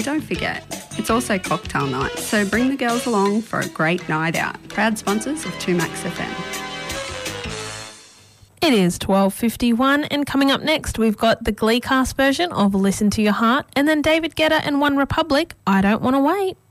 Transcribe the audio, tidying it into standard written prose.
Don't forget, it's also cocktail night, so bring the girls along for a great night out. Proud sponsors of 2Max FM. It is 12:51, and coming up next, we've got the Glee cast version of Listen to Your Heart, and then David Guetta and One Republic, I Don't Want to Wait.